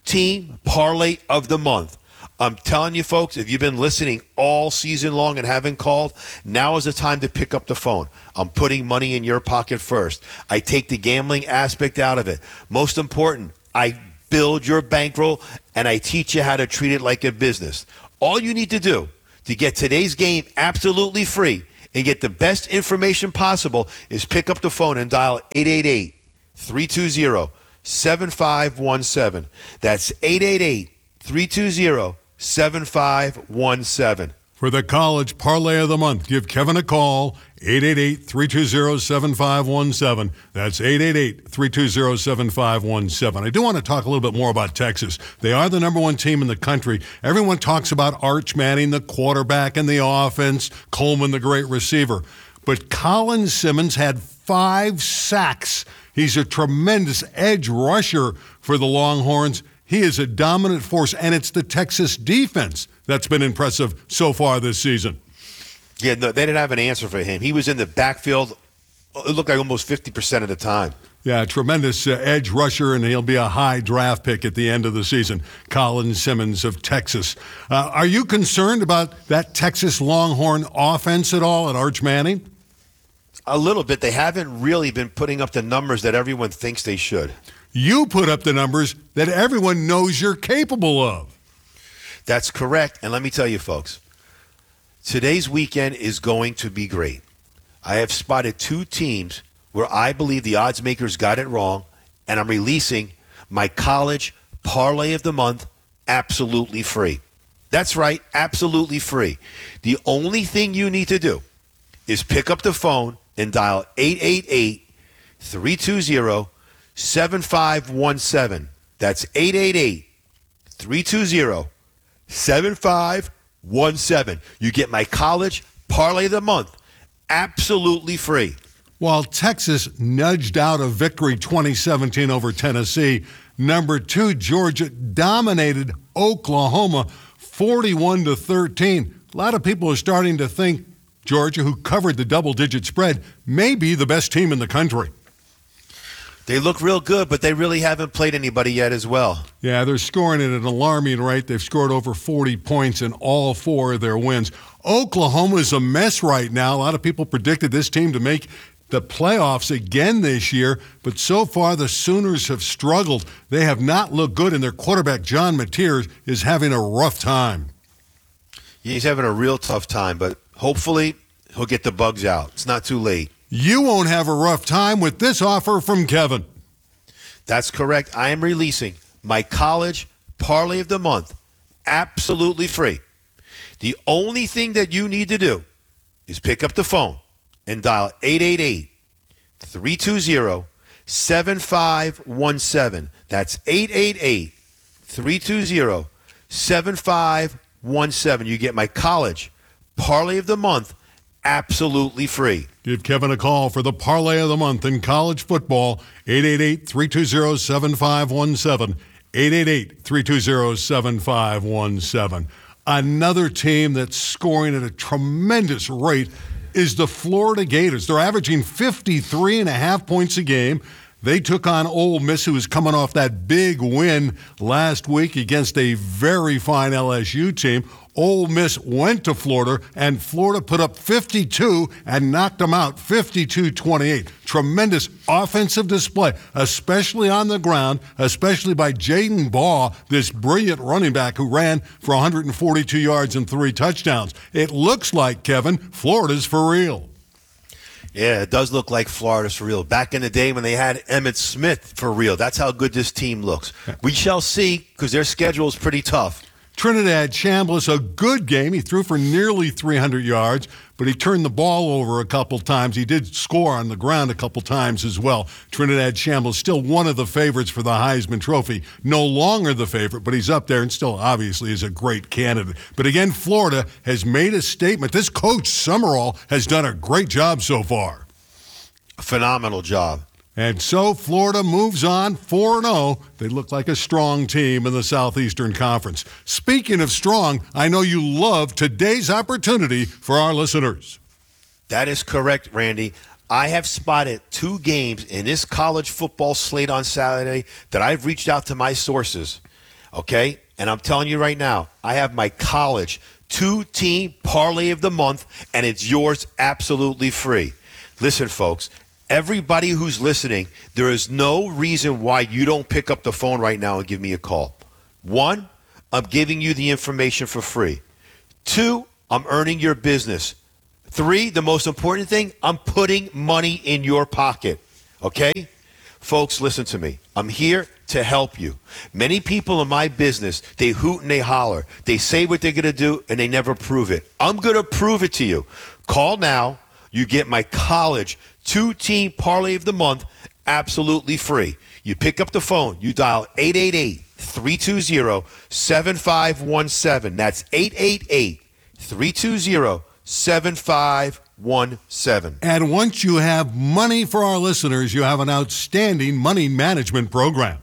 team parlay of the month. I'm telling you, folks, if you've been listening all season long and haven't called, now is the time to pick up the phone. I'm putting money in your pocket first. I take the gambling aspect out of it. Most important, I build your bankroll, and I teach you how to treat it like a business. All you need to do to get today's game absolutely free and get the best information possible is pick up the phone and dial eight eight eight, three two zero, seven five one seven. That's eight eight eight, three two zero, seven five one seven. For the College Parlay of the Month, give Kevin a call, eight eight eight, three two zero, seven five one seven. That's eight eight eight, three two zero, seven five one seven. I do want to talk a little bit more about Texas. They are the number one team in the country. Everyone talks about Arch Manning, the quarterback, and the offense, Coleman, the great receiver. But Colin Simmons had five sacks. He's a tremendous edge rusher for the Longhorns. He is a dominant force, and it's the Texas defense that's been impressive so far this season. Yeah, no, they didn't have an answer for him. He was in the backfield, it looked like almost fifty percent of the time. Yeah, tremendous uh, edge rusher, and he'll be a high draft pick at the end of the season. Colin Simmons of Texas. Uh, are you concerned about that Texas Longhorn offense at all at Arch Manning? A little bit. They haven't really been putting up the numbers that everyone thinks they should. You put up the numbers that everyone knows you're capable of. That's correct. And let me tell you, folks, today's weekend is going to be great. I have spotted two teams where I believe the odds makers got it wrong, and I'm releasing my college parlay of the month absolutely free. That's right, absolutely free. The only thing you need to do is pick up the phone and dial eight eight eight, three two zero, seven five one seven. That's eight eight eight, three two zero, seven five one seven. You get my college parlay of the month absolutely free. While Texas nudged out a victory twenty seventeen over Tennessee, number two Georgia dominated Oklahoma forty-one to thirteen. A lot of people are starting to think Georgia, who covered the double-digit spread, may be the best team in the country. They look real good, but they really haven't played anybody yet as well. Yeah, they're scoring at an alarming rate. They've scored over forty points in all four of their wins. Oklahoma is a mess right now. A lot of people predicted this team to make the playoffs again this year, but so far the Sooners have struggled. They have not looked good, and their quarterback, John Mateer, is having a rough time. He's having a real tough time, but hopefully he'll get the bugs out. It's not too late. You won't have a rough time with this offer from Kevin. That's correct. I am releasing my college parlay of the month absolutely free. The only thing that you need to do is pick up the phone and dial eight eight eight, three two zero, seven five one seven. That's eight eight eight, three two zero, seven five one seven. You get my college parlay of the month absolutely free. Give Kevin a call for the parlay of the month in college football, eight eight eight, three two zero, seven five one seven, eight eight eight, three two zero, seven five one seven. Another team that's scoring at a tremendous rate is the Florida Gators. They're averaging fifty-three and a half points a game. They took on Ole Miss, who was coming off that big win last week against a very fine L S U team. Ole Miss went to Florida, and Florida put up fifty-two and knocked them out fifty-two twenty-eight. Tremendous offensive display, especially on the ground, especially by Jaden Baugh, this brilliant running back who ran for one hundred forty-two yards and three touchdowns. It looks like, Kevin, Florida's for real. Yeah, it does look like Florida's for real. Back in the day when they had Emmitt Smith for real. That's how good this team looks. We shall see, because their schedule is pretty tough. Trinidad Chambliss, a good game. He threw for nearly three hundred yards, but he turned the ball over a couple times. He did score on the ground a couple times as well. Trinidad Chambliss, still one of the favorites for the Heisman Trophy. No longer the favorite, but he's up there and still obviously is a great candidate. But again, Florida has made a statement. This coach, Summerall, has done a great job so far. A phenomenal job. And so Florida moves on four and oh. They look like a strong team in the Southeastern Conference. Speaking of strong, I know you love today's opportunity for our listeners. That is correct, Randy. I have spotted two games in this college football slate on Saturday that I've reached out to my sources. okay? And I'm telling you right now, I have my college two-team parlay of the month, and it's yours absolutely free. Listen, folks, everybody who's listening, there is no reason why you don't pick up the phone right now and give me a call. One, I'm giving you the information for free. Two, I'm earning your business. Three, the most important thing, I'm putting money in your pocket, okay? Folks, listen to me. I'm here to help you. Many people in my business, they hoot and they holler. They say what they're going to do, and they never prove it. I'm going to prove it to you. Call now. You get my college two-team parlay of the month absolutely free. You pick up the phone. You dial eight eight eight, three two zero, seven five one seven. That's eight eight eight, three two zero, seven five one seven. And once you have money for our listeners, you have an outstanding money management program.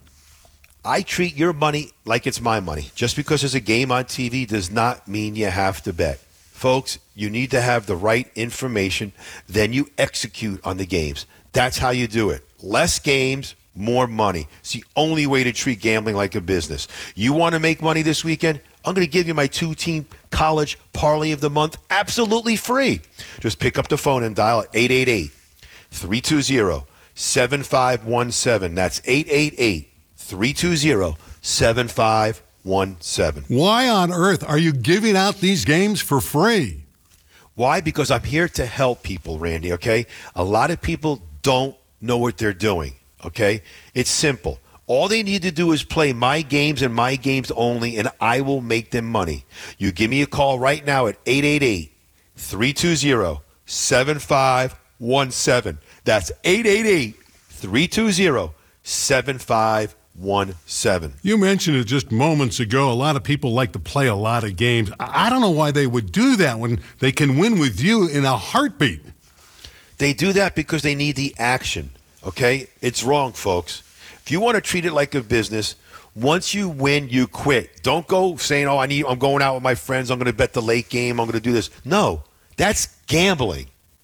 I treat your money like it's my money. Just because there's a game on T V does not mean you have to bet. Folks, you need to have the right information, then you execute on the games. That's how you do it. Less games, more money. It's the only way to treat gambling like a business. You want to make money this weekend? I'm going to give you my two-team college parlay of the month absolutely free. Just pick up the phone and dial eight eight eight, three two zero, seven five one seven. That's eight eight eight, three two zero, seven five one seven. Why on earth are you giving out these games for free? Why? Because I'm here to help people, Randy, okay? A lot of people don't know what they're doing, okay? It's simple. All they need to do is play my games and my games only, and I will make them money. You give me a call right now at eight eight eight, three two zero, seven five one seven. That's eight eight eight, three two zero, seven five one seven. You mentioned it just moments ago. A lot of people like to play a lot of games. I don't know why they would do that when they can win with you in a heartbeat. They do that because they need the action, okay? It's wrong, folks. If you want to treat it like a business, once you win, you quit. Don't go saying, oh, I need, I'm going out with my friends. I'm going to bet the late game. I'm going to do this. No, that's gambling,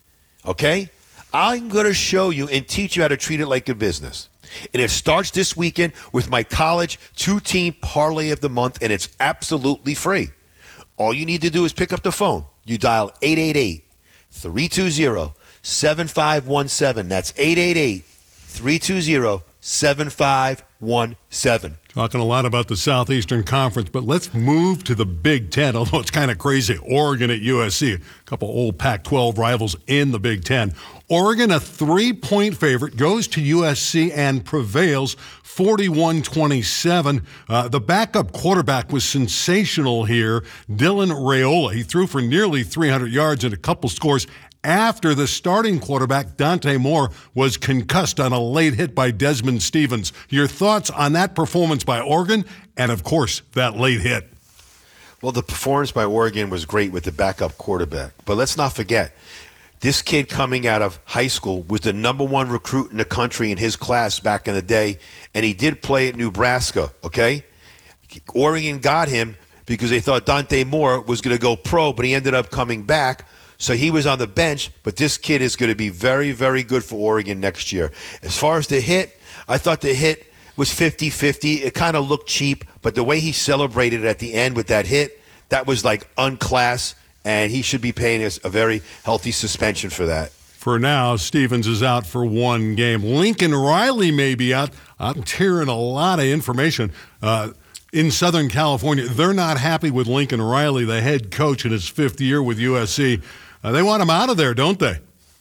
okay? I'm going to show you and teach you how to treat it like a business. And it starts this weekend with my college two-team parlay of the month, and it's absolutely free. All you need to do is pick up the phone. You dial eight eight eight, three two zero, seven five one seven. That's eight eight eight, three two zero, seven five one seven. Talking a lot about the Southeastern Conference, but let's move to the Big Ten, although it's kind of crazy. Oregon at U S C, a couple old Pac twelve rivals in the Big Ten. Oregon, a three-point favorite, goes to U S C and prevails forty-one twenty-seven. Uh, the backup quarterback was sensational here, Dylan Raiola. He threw for nearly three hundred yards and a couple scores after the starting quarterback, Dante Moore, was concussed on a late hit by Desmond Stevens. Your thoughts on that performance by Oregon and, of course, that late hit? Well, the performance by Oregon was great with the backup quarterback. But let's not forget, this kid coming out of high school was the number one recruit in the country in his class back in the day, and he did play at Nebraska, okay? Oregon got him because they thought Dante Moore was going to go pro, but he ended up coming back. So he was on the bench, but this kid is going to be very, very good for Oregon next year. As far as the hit, I thought the hit was fifty-fifty. It kind of looked cheap, but the way he celebrated at the end with that hit, that was like unclass, and he should be paying us a very healthy suspension for that. For now, Stevens is out for one game. Lincoln Riley may be out. I'm hearing a lot of information. Uh, In Southern California, they're not happy with Lincoln Riley, the head coach in his fifth year with U S C. Uh, they want him out of there, don't they?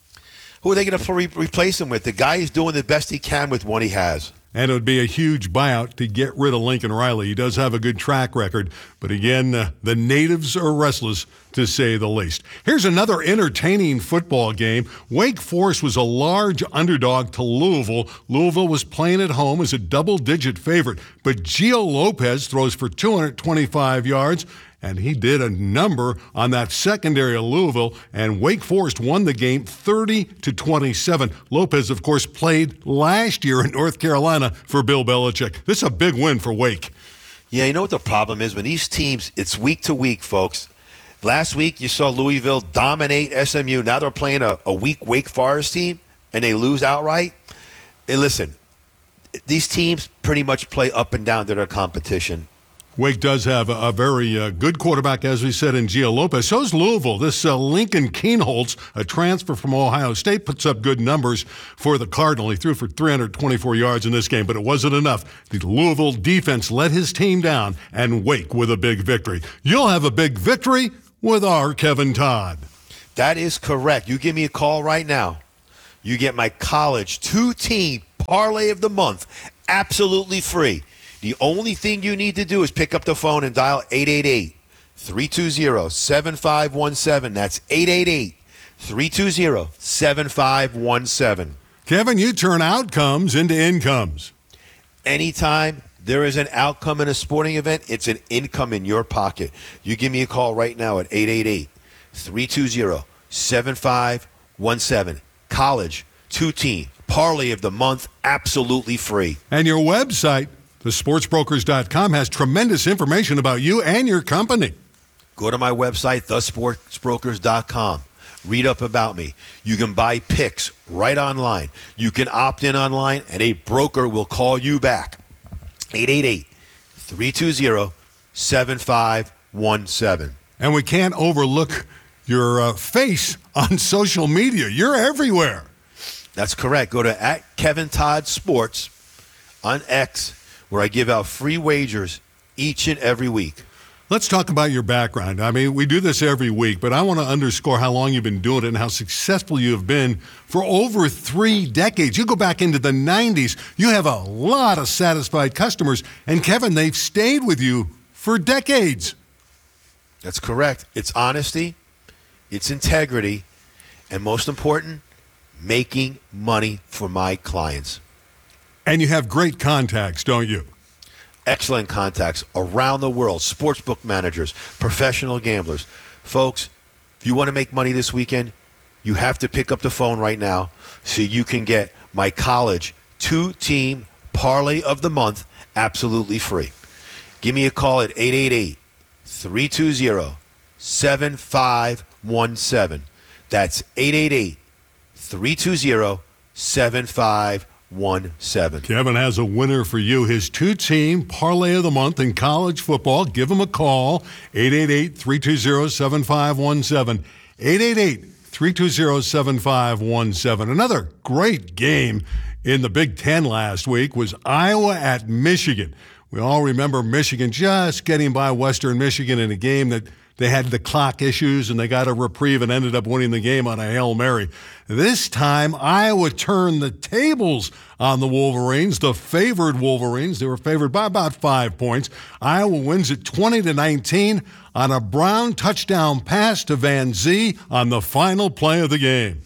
Who are they going to re- replace him with? The guy is doing the best he can with what he has. And it would be a huge buyout to get rid of Lincoln Riley. He does have a good track record. But again, uh, the natives are restless, to say the least. Here's another entertaining football game. Wake Forest was a large underdog to Louisville. Louisville was playing at home as a double-digit favorite. But Gio Lopez throws for two hundred twenty-five yards. And he did a number on that secondary of Louisville, and Wake Forest won the game thirty to twenty-seven. Lopez, of course, played last year in North Carolina for Bill Belichick. This is a big win for Wake. Yeah, you know what the problem is? When these teams, it's week to week, folks. Last week, you saw Louisville dominate S M U. Now they're playing a, a weak Wake Forest team, and they lose outright. And listen, these teams pretty much play up and down to their competition. Wake does have a, a very uh, good quarterback, as we said, in Gio Lopez. So's Louisville. This uh, Lincoln Kienholz, a transfer from Ohio State, puts up good numbers for the Cardinal. He threw for three hundred twenty-four yards in this game, but it wasn't enough. The Louisville defense let his team down, and Wake with a big victory. You'll have a big victory with our Kevin Todd. That is correct. You give me a call right now. You get my college two-team parlay of the month absolutely free. The only thing you need to do is pick up the phone and dial eight eight eight, three two zero, seven five one seven. That's eight eight eight, three two zero, seven five one seven. Kevin, you turn outcomes into incomes. Anytime there is an outcome in a sporting event, it's an income in your pocket. You give me a call right now at eight eight eight, three two zero, seven five one seven. College, two-team, parlay of the month, absolutely free. And your website, the sports brokers dot com, has tremendous information about you and your company. Go to my website, the sports brokers dot com. Read up about me. You can buy picks right online. You can opt in online, and a broker will call you back. eight eight eight, three two zero, seven five one seven. And we can't overlook your uh, face on social media. You're everywhere. That's correct. Go to at Kevin Todd Sports on X, where I give out free wagers each and every week. Let's talk about your background. I mean, we do this every week, but I want to underscore how long you've been doing it and how successful you have been for over three decades. You go back into the nineties, you have a lot of satisfied customers, and Kevin, they've stayed with you for decades. That's correct. It's honesty, it's integrity, and most important, making money for my clients. And you have great contacts, don't you? Excellent contacts around the world, sportsbook managers, professional gamblers. Folks, if you want to make money this weekend, you have to pick up the phone right now so you can get my college two-team parlay of the month absolutely free. Give me a call at eight eight eight, three two zero, seven five one seven. That's eight eight eight, three two zero, seven five one seven. Kevin has a winner for you. His two-team parlay of the month in college football. Give him a call, eight eight eight, three two zero, seven five one seven. eight eight eight, three two zero, seven five one seven. Another great game in the Big Ten last week was Iowa at Michigan. We all remember Michigan just getting by Western Michigan in a game that they had the clock issues, and they got a reprieve and ended up winning the game on a Hail Mary. This time, Iowa turned the tables on the Wolverines, the favored Wolverines. They were favored by about five points. Iowa wins it twenty to nineteen on a Brown touchdown pass to Van Zee on the final play of the game.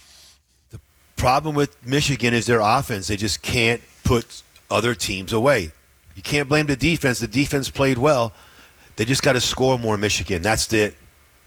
The problem with Michigan is their offense. They just can't put other teams away. You can't blame the defense. The defense played well. They just got to score more, Michigan. That's it.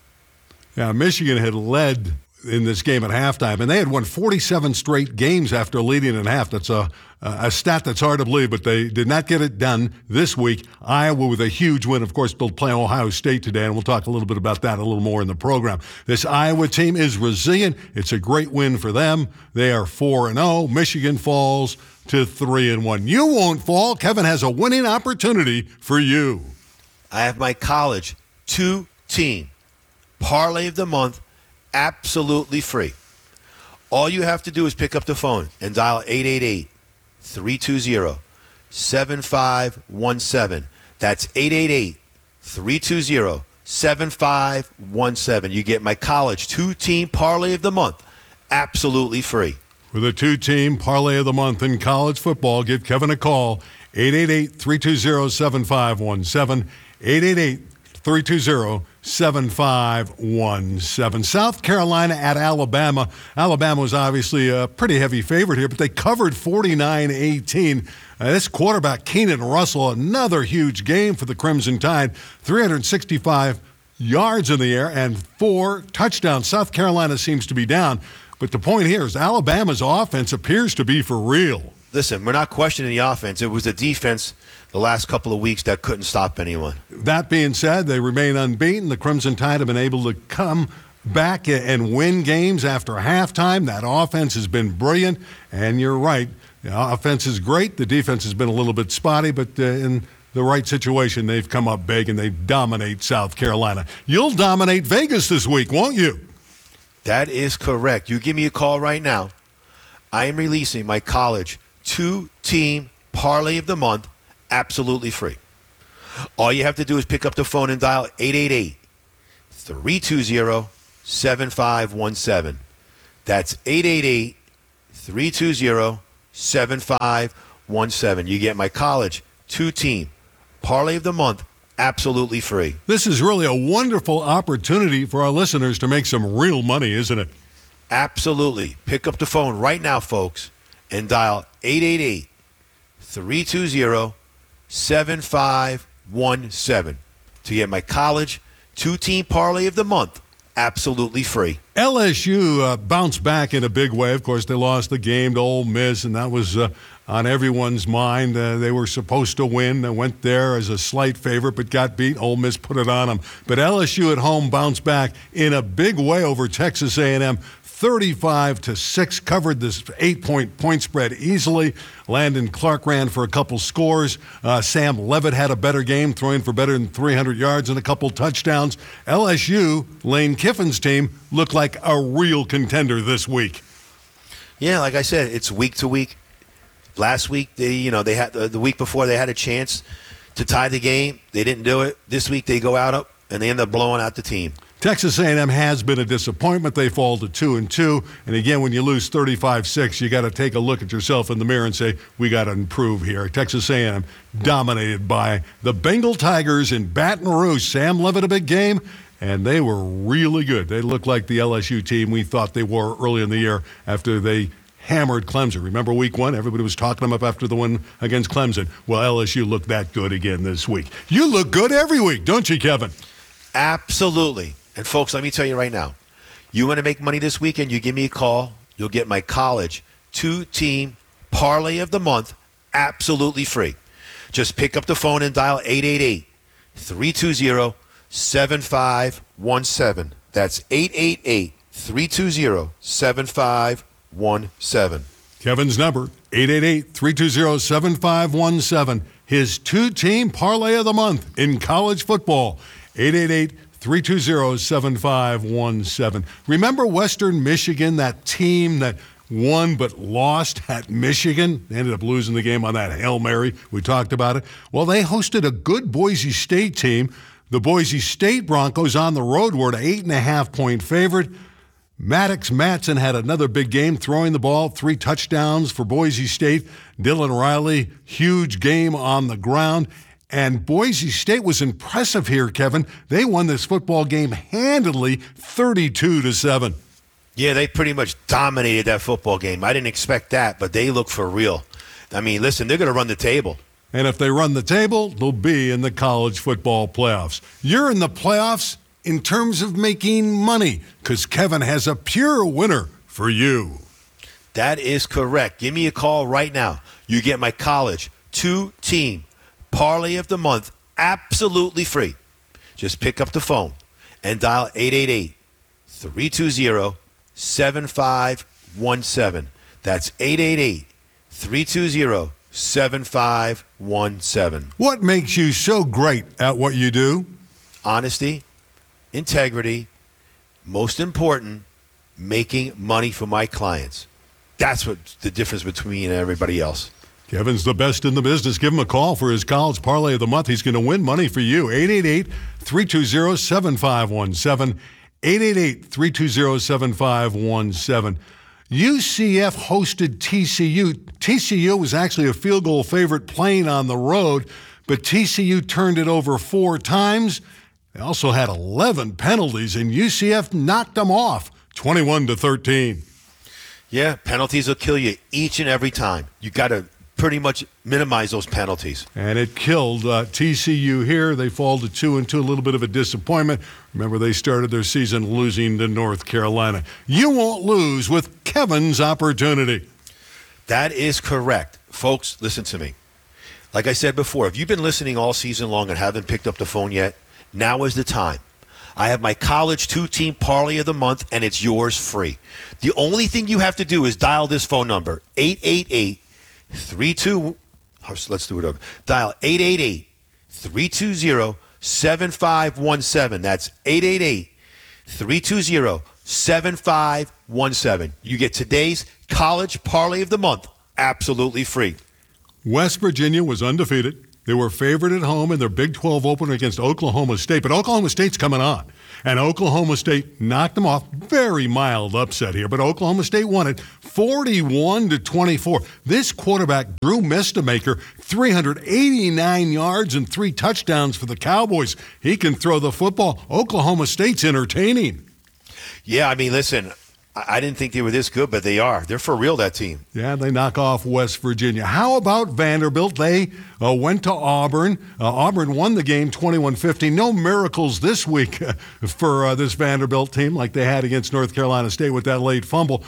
Yeah, Michigan had led in this game at halftime, and they had won forty-seven straight games after leading at half. That's a, a stat that's hard to believe, but they did not get it done this week. Iowa with a huge win. Of course, they'll play Ohio State today, and we'll talk a little bit about that a little more in the program. This Iowa team is resilient. It's a great win for them. They are four and oh. Michigan falls to three and one. You won't fall. Kevin has a winning opportunity for you. I have my college two-team parlay of the month absolutely free. All you have to do is pick up the phone and dial eight eight eight, three two zero, seven five one seven. That's eight eight eight, three two zero, seven five one seven. You get my college two-team parlay of the month absolutely free. For the two-team parlay of the month in college football, give Kevin a call, eight eight eight, three two zero, seven five one seven. eight eight eight, three two zero, seven five one seven. South Carolina at Alabama. Alabama was obviously a pretty heavy favorite here, but they covered forty-nine eighteen. Uh, this quarterback, Keenan Russell, another huge game for the Crimson Tide. three hundred sixty-five yards in the air and four touchdowns. South Carolina seems to be down, but the point here is Alabama's offense appears to be for real. Listen, we're not questioning the offense. It was the defense the last couple of weeks that couldn't stop anyone. That being said, they remain unbeaten. The Crimson Tide have been able to come back and win games after halftime. That offense has been brilliant, and you're right. The offense is great. The defense has been a little bit spotty, but uh, in the right situation, they've come up big and they dominate South Carolina. You'll dominate Vegas this week, won't you? That is correct. You give me a call right now. I am releasing my college two-team parlay of the month absolutely free. All you have to do is pick up the phone and dial eight eight eight, three two zero, seven five one seven. That's eight eight eight, three two zero, seven five one seven. You get my college two-team parlay of the month absolutely free. This is really a wonderful opportunity for our listeners to make some real money, isn't it? Absolutely. Pick up the phone right now, folks, and dial eight eight eight, three two zero, seven five one seven to get my college two-team parlay of the month absolutely free. L S U uh, bounced back in a big way. Of course, they lost the game to Ole Miss, and that was uh, on everyone's mind. Uh, they were supposed to win. They went there as a slight favorite, but got beat. Ole Miss put it on them. But L S U at home bounced back in a big way over Texas A and M. thirty-five to six, covered this eight-point point spread easily. Landon Clark ran for a couple scores. Uh, Sam Levitt had a better game, throwing for better than three hundred yards and a couple touchdowns. L S U, Lane Kiffin's team, looked like a real contender this week. Yeah, like I said, it's week to week. Last week, they, you know, they had the, the week before they had a chance to tie the game. They didn't do it. This week they go out up and they end up blowing out the team. Texas A and M has been a disappointment. They fall to two and two. And again, when you lose thirty-five six, you got to take a look at yourself in the mirror and say, we got to improve here. Texas A and M dominated by the Bengal Tigers in Baton Rouge. Sam Levitt, a big game, and they were really good. They looked like the L S U team we thought they were early in the year after they hammered Clemson. Remember week one? Everybody was talking them up after the win against Clemson. Well, L S U looked that good again this week. You look good every week, don't you, Kevin? Absolutely. And folks, let me tell you right now, you want to make money this weekend, you give me a call, you'll get my college two-team parlay of the month absolutely free. Just pick up the phone and dial eight eight eight, three two zero, seven five one seven. That's eight eight eight, three two zero, seven five one seven. Kevin's number, eight eight eight, three two zero, seven five one seven. His two-team parlay of the month in college football, eight eight eight, three two zero, seven five one seven. Remember Western Michigan, that team that won but lost at Michigan? They ended up losing the game on that Hail Mary. We talked about it. Well, they hosted a good Boise State team. The Boise State Broncos on the road were an eight and a half point favorite. Maddox Matson had another big game, throwing the ball, three touchdowns for Boise State. Dylan Riley, huge game on the ground. And Boise State was impressive here, Kevin. They won this football game handily, thirty-two to seven. Yeah, they pretty much dominated that football game. I didn't expect that, but they look for real. I mean, listen, they're going to run the table. And if they run the table, they'll be in the college football playoffs. You're in the playoffs in terms of making money, because Kevin has a pure winner for you. That is correct. Give me a call right now. You get my college two-team parlay of the month absolutely free. Just pick up the phone and dial eight eight eight, three two zero, seven five one seven. That's eight eight eight, three two zero, seven five one seven. What makes you so great at what you do? Honesty, integrity, most important, making money for my clients. That's what the difference between me and everybody else. Kevin's the best in the business. Give him a call for his college parlay of the month. He's going to win money for you. eight eight eight, three two zero, seven five one seven. eight eight eight, three two zero, seven five one seven. U C F hosted T C U. T C U was actually a field goal favorite playing on the road, but T C U turned it over four times. They also had eleven penalties, and U C F knocked them off twenty-one to thirteen. Yeah, penalties will kill you each and every time. You got to pretty much minimize those penalties. And it killed uh, T C U here. They fall to two and two, a little bit of a disappointment. Remember, they started their season losing to North Carolina. You won't lose with Kevin's opportunity. That is correct. Folks, listen to me. Like I said before, if you've been listening all season long and haven't picked up the phone yet, now is the time. I have my college two-team parlay of the month, and it's yours free. The only thing you have to do is dial this phone number, eight eight eight, three two, let's do it over. Dial eight eight eight, three two zero, seven five one seven. That's eight eight eight, three two zero, seven five one seven. You get today's college parlay of the month absolutely free. West Virginia was undefeated. They were favored at home in their Big twelve opener against Oklahoma State, but Oklahoma State's coming on. And Oklahoma State knocked them off. Very mild upset here, but Oklahoma State won it forty-one to twenty-four. This quarterback, Drew Mistemaker, three hundred eighty-nine yards and three touchdowns for the Cowboys. He can throw the football. Oklahoma State's entertaining. Yeah, I mean, listen, I didn't think they were this good, but they are. They're for real, that team. Yeah, they knock off West Virginia. How about Vanderbilt? They uh, went to Auburn. Uh, Auburn won the game twenty-one fifteen. No miracles this week uh, for uh, this Vanderbilt team like they had against North Carolina State with that late fumble.